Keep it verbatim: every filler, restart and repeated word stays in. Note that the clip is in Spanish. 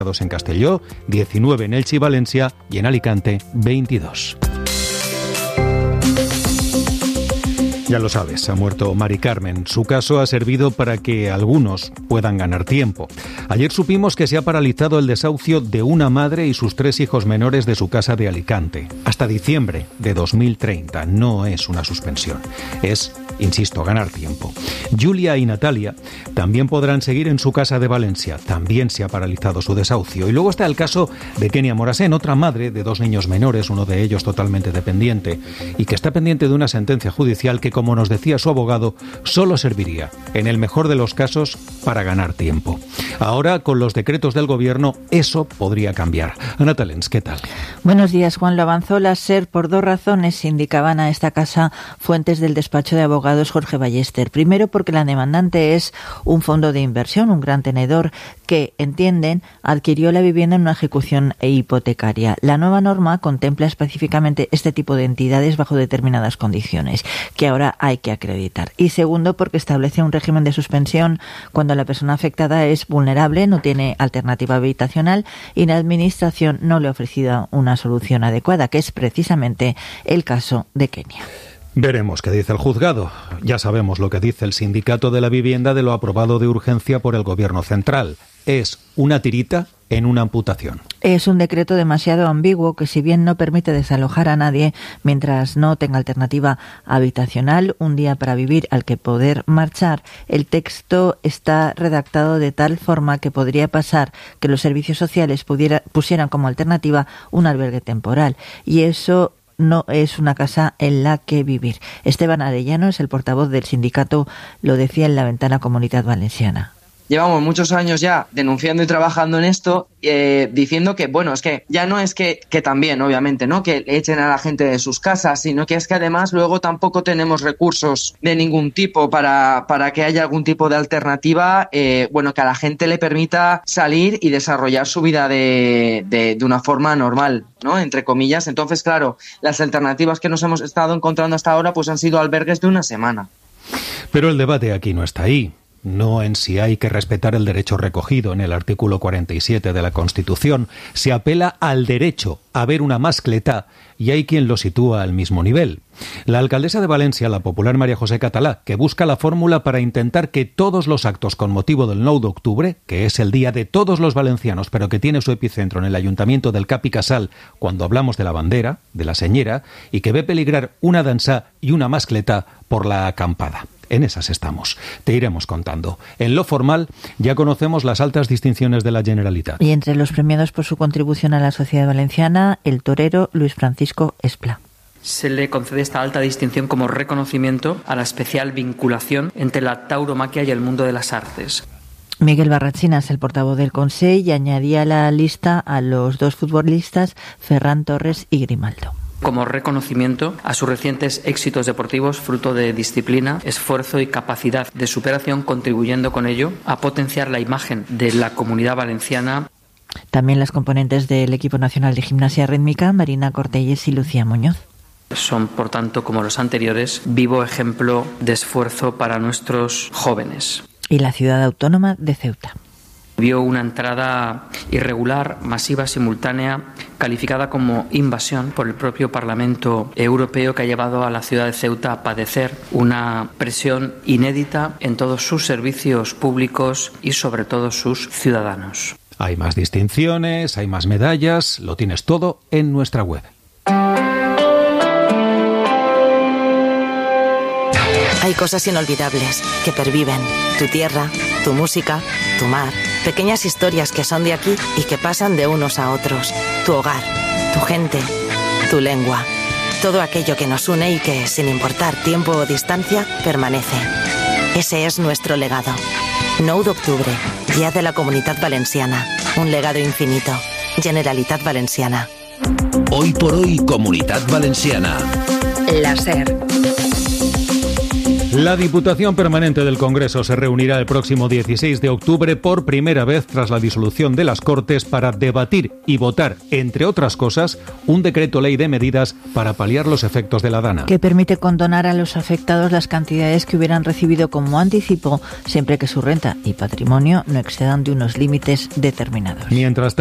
en Castelló, diecinueve en Elche y Valencia y en Alicante veintidós. Ya lo sabes, ha muerto Mari Carmen. Su caso ha servido para que algunos puedan ganar tiempo. Ayer supimos que se ha paralizado el desahucio de una madre y sus tres hijos menores de su casa de Alicante. Hasta diciembre de dos mil treinta. No es una suspensión. Es, insisto, ganar tiempo. Julia y Natalia también podrán seguir en su casa de Valencia. También se ha paralizado su desahucio. Y luego está el caso de Kenia Morasén, otra madre de dos niños menores, uno de ellos totalmente dependiente, y que está pendiente de una sentencia judicial que, como nos decía su abogado, solo serviría, en el mejor de los casos, para ganar tiempo. Ahora, con los decretos del gobierno, eso podría cambiar. Ana Talens, ¿qué tal? Buenos días, Juan. Lo avanzó la SER por dos razones, indicaban a esta casa fuentes del despacho de abogados Jorge Ballester. Primero, porque la demandante es un fondo de inversión, un gran tenedor, que, entienden, adquirió la vivienda en una ejecución hipotecaria. La nueva norma contempla específicamente este tipo de entidades bajo determinadas condiciones, que ahora hay que acreditar. Y segundo, porque establece un régimen de suspensión cuando la persona afectada es vulnerable, no tiene alternativa habitacional y la Administración no le ha ofrecido una solución adecuada, que es precisamente el caso de Kenia. Veremos qué dice el juzgado. Ya sabemos lo que dice el Sindicato de la Vivienda de lo aprobado de urgencia por el Gobierno central. Es una tirita en una amputación. Es un decreto demasiado ambiguo que, si bien no permite desalojar a nadie mientras no tenga alternativa habitacional, un día para vivir al que poder marchar, el texto está redactado de tal forma que podría pasar que los servicios sociales pudiera, pusieran como alternativa un albergue temporal. Y eso no es una casa en la que vivir. Esteban Arellano es el portavoz del sindicato, lo decía en La Ventana Comunidad Valenciana. Llevamos muchos años ya denunciando y trabajando en esto, eh, diciendo que, bueno, es que ya no es que, que también, obviamente, ¿no?, que echen a la gente de sus casas, sino que es que además luego tampoco tenemos recursos de ningún tipo para, para que haya algún tipo de alternativa, eh, bueno, que a la gente le permita salir y desarrollar su vida de, de, de una forma normal, ¿no?, entre comillas. Entonces, claro, las alternativas que nos hemos estado encontrando hasta ahora pues han sido albergues de una semana. Pero el debate aquí no está ahí. No en si hay que respetar el derecho recogido en el artículo cuarenta y siete de la Constitución. Se apela al derecho a ver una mascletá y hay quien lo sitúa al mismo nivel. La alcaldesa de Valencia, la popular María José Catalá, que busca la fórmula para intentar que todos los actos con motivo del nou d'octubre, que es el día de todos los valencianos, pero que tiene su epicentro en el ayuntamiento del Cap i Casal cuando hablamos de la bandera, de la señera, y que ve peligrar una danza y una mascletá por la acampada. En esas estamos. Te iremos contando. En lo formal, ya conocemos las altas distinciones de la Generalitat. Y entre los premiados por su contribución a la sociedad valenciana, el torero Luis Francisco Esplá. Se le concede esta alta distinción como reconocimiento a la especial vinculación entre la tauromaquia y el mundo de las artes. Miguel Barrachinas, el portavoz del Consell, y añadía a la lista a los dos futbolistas Ferran Torres y Grimaldo. Como reconocimiento a sus recientes éxitos deportivos, fruto de disciplina, esfuerzo y capacidad de superación, contribuyendo con ello a potenciar la imagen de la comunidad valenciana. También las componentes del equipo nacional de gimnasia rítmica, Marina Cortelles y Lucía Muñoz. Son, por tanto, como los anteriores, vivo ejemplo de esfuerzo para nuestros jóvenes. Y la ciudad autónoma de Ceuta vio una entrada irregular, masiva, simultánea, calificada como invasión por el propio Parlamento Europeo, que ha llevado a la ciudad de Ceuta a padecer una presión inédita en todos sus servicios públicos y sobre todo sus ciudadanos. Hay más distinciones, hay más medallas, lo tienes todo en nuestra web. Hay cosas inolvidables que perviven. Tu tierra, tu música, tu mar. Pequeñas historias que son de aquí y que pasan de unos a otros. Tu hogar, tu gente, tu lengua. Todo aquello que nos une y que, sin importar tiempo o distancia, permanece. Ese es nuestro legado. nou d'octubre, Día de la Comunitat Valenciana. Un legado infinito. Generalitat Valenciana. Hoy por hoy, Comunitat Valenciana. La SER. La Diputación Permanente del Congreso se reunirá el próximo dieciséis de octubre por primera vez tras la disolución de las Cortes para debatir y votar, entre otras cosas, un decreto ley de medidas para paliar los efectos de la Dana. Que permite condonar a los afectados las cantidades que hubieran recibido como anticipo siempre que su renta y patrimonio no excedan de unos límites determinados. Mientras